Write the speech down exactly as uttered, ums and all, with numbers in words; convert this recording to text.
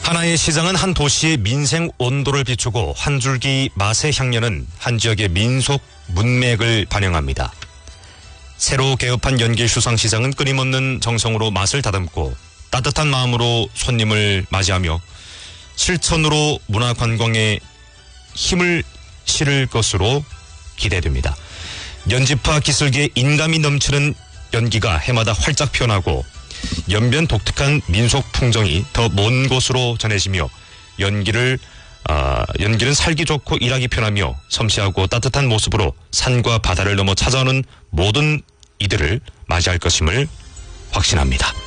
하나의 시장은 한 도시의 민생 온도를 비추고 한 줄기 맛의 향연은 한 지역의 민속 문맥을 반영합니다. 새로 개업한 연길 수상시장은 끊임없는 정성으로 맛을 다듬고 따뜻한 마음으로 손님을 맞이하며 실천으로 문화관광에 힘을 실을 것으로 기대됩니다. 연지파 기슭에 인감이 넘치는 연기가 해마다 활짝 피어나고 연변 독특한 민속 풍정이 더 먼 곳으로 전해지며 연기를 아, 연기는 살기 좋고 일하기 편하며 섬세하고 따뜻한 모습으로 산과 바다를 넘어 찾아오는 모든 이들을 맞이할 것임을 확신합니다.